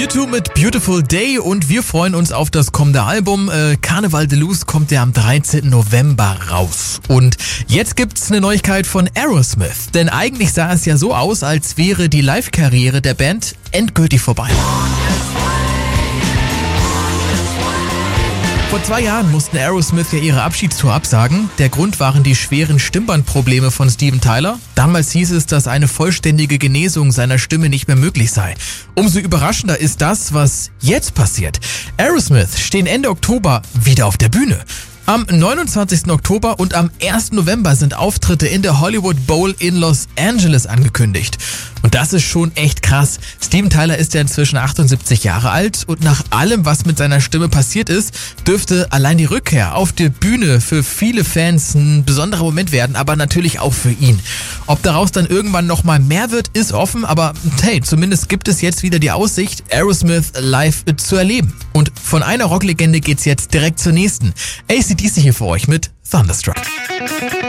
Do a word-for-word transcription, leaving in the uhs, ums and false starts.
U zwei mit Beautiful Day und wir freuen uns auf das kommende Album. Äh, Carnival de Luz kommt ja am dreizehnten November raus. Und jetzt gibt's eine Neuigkeit von Aerosmith. Denn eigentlich sah es ja so aus, als wäre die Live-Karriere der Band endgültig vorbei. Vor zwei Jahren mussten Aerosmith ja ihre Abschiedstour absagen. Der Grund waren die schweren Stimmbandprobleme von Steven Tyler. Damals hieß es, dass eine vollständige Genesung seiner Stimme nicht mehr möglich sei. Umso überraschender ist das, was jetzt passiert. Aerosmith stehen Ende Oktober wieder auf der Bühne. Am neunundzwanzigsten Oktober und am ersten November sind Auftritte in der Hollywood Bowl in Los Angeles angekündigt. Und das ist schon echt krass. Steven Tyler ist ja inzwischen achtundsiebzig Jahre alt und nach allem, was mit seiner Stimme passiert ist, dürfte allein die Rückkehr auf der Bühne für viele Fans ein besonderer Moment werden, aber natürlich auch für ihn. Ob daraus dann irgendwann nochmal mehr wird, ist offen, aber hey, zumindest gibt es jetzt wieder die Aussicht, Aerosmith live zu erleben. Und von einer Rocklegende geht's jetzt direkt zur nächsten. A C D C hier für euch mit Thunderstruck.